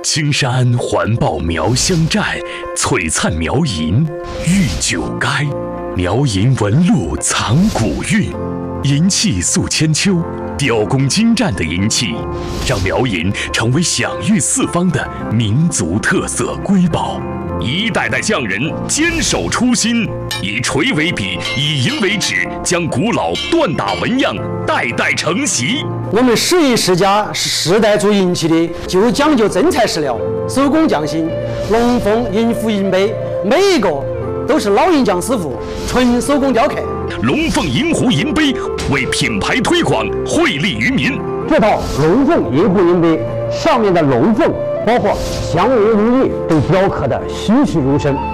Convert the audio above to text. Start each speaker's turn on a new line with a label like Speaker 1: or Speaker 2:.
Speaker 1: 青山环抱苗乡寨，璀璨苗银玉九垓。苗银纹路藏古韵，银器塑千秋，雕工精湛的银器，让苗银成为享誉四方的民族特色瑰宝。一代代匠人坚守初心，以锤为笔，以银为纸，将古老锻打纹样代代承袭。
Speaker 2: 我们11世家是世代做银器的，就讲究真材实料，手工匠心。龙凤、银壶、银杯，每一个都是老银匠师傅纯手工雕刻。
Speaker 1: 龙凤银壶银杯为品牌推广惠利于民。
Speaker 3: 这套龙凤银壶银杯上面的龙凤，包括祥云如意，都雕刻得栩栩如生。